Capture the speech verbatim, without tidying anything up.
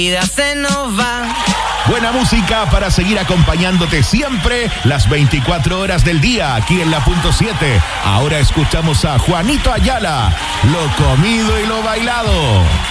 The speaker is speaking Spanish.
vida se nos va. Buena música para seguir acompañándote siempre las veinticuatro horas del día aquí en la punto siete. Ahora escuchamos a Juanito Ayala, Lo comido y lo bailado.